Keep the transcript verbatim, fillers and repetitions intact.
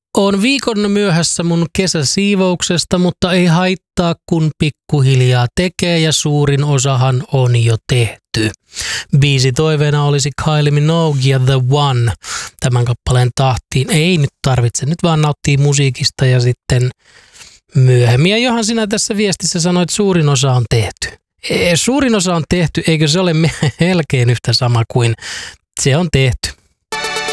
On viikon myöhässä mun kesäsiivouksesta, mutta ei haittaa, kun pikkuhiljaa tekee ja suurin osahan on jo tehty. Biisi toiveena olisi Kylie Minogue ja The One tämän kappaleen tahtiin. Ei nyt tarvitse, nyt vaan nauttii musiikista ja sitten myöhemmin. Ja johan sinä tässä viestissä sanoit, että suurin osa on tehty. E, suurin osa on tehty, eikö se ole melkein yhtä sama kuin se on tehty.